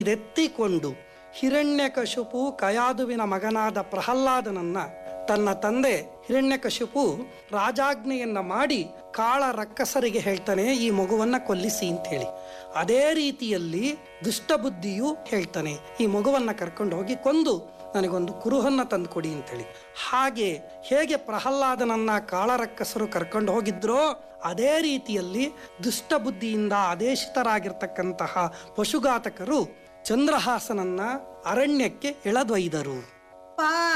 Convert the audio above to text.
ದೆತ್ತಿಕೊಂಡು ಹಿರಣ್ಯಕಶಿಪು ಕಯಾದುವಿನ ಮಗನಾದ ಪ್ರಹ್ಲಾದನನ್ನ ತನ್ನ ತಂದೆ ಹಿರಣ್ಯಕಶಿಪು ರಾಜಾಜ್ಞೆಯನ್ನ ಮಾಡಿ ಕಾಳ ರಕ್ಕಸರಿಗೆ ಹೇಳ್ತಾನೆ, ಈ ಮಗುವನ್ನ ಕೊಲ್ಲಿಸಿ ಅಂತ ಹೇಳಿ. ಅದೇ ರೀತಿಯಲ್ಲಿ ದುಷ್ಟಬುದ್ಧಿಯು ಹೇಳ್ತಾನೆ, ಈ ಮಗುವನ್ನ ಕರ್ಕೊಂಡು ಹೋಗಿ ಕೊಂದು ನನಗೊಂದು ಕುರುಹನ್ನ ತಂದುಕೊಡಿ ಅಂತೇಳಿ. ಹಾಗೆ ಹೇಗೆ ಪ್ರಹ್ಲಾದನನ್ನ ಕಾಳರಕ್ಕಸರು ಕರ್ಕೊಂಡು ಹೋಗಿದ್ರೋ ಅದೇ ರೀತಿಯಲ್ಲಿ ದುಷ್ಟಬುದ್ಧಿಯಿಂದ ಆದೇಶಿತರಾಗಿರ್ತಕ್ಕಂತಹ ಪಶುಘಾತಕರು ಚಂದ್ರಹಾಸನನ್ನ ಅರಣ್ಯಕ್ಕೆ ಎಳೆದೊಯ್ದರು.